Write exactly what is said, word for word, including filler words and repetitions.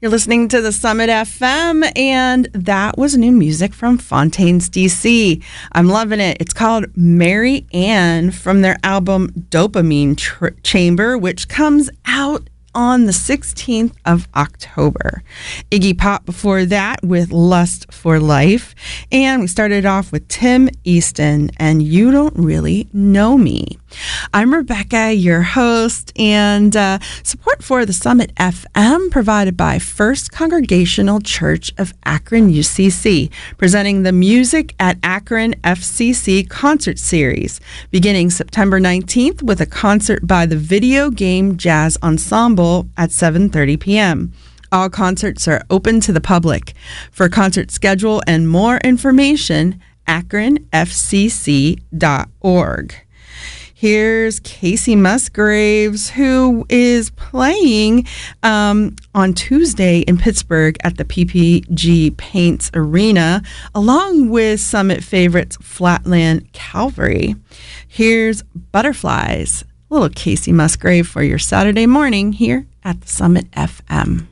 You're listening to the Summit F M, and that was new music from Fontaines D C. I'm loving it. It's called Mary Ann from their album Dopamine Tr- Chamber, which comes out on the sixteenth of October. Iggy Pop before that with Lust for Life. And we started off with Tim Easton and You Don't Really Know Me. I'm Rebecca, your host, and uh, support for the Summit F M provided by First Congregational Church of Akron U C C, presenting the Music at Akron F C C concert series, beginning September nineteenth with a concert by the Video Game Jazz Ensemble at seven thirty p.m. All concerts are open to the public. For concert schedule and more information, akron f c c dot org. Here's Casey Musgraves, who is playing um, on Tuesday in Pittsburgh at the P P G Paints Arena, along with Summit favorites Flatland Calvary. Here's Butterflies, a little Casey Musgrave for your Saturday morning here at the Summit F M.